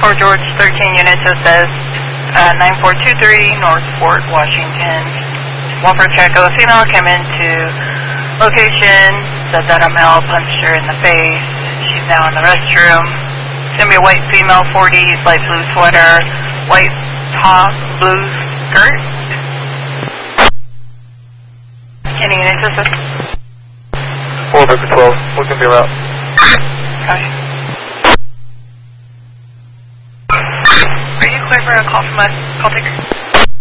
Fort George 13 units SS 9423 North Fort Washington. Walker Echo, a female came into location, said that a male punched her in the face. She's now in the restroom. It's going to be a white female, 40s, light blue sweater, white top, blue skirt. Any units SS? 4 Victor 12, we can be around. Okay. Are you clear for a call from us? Call taker?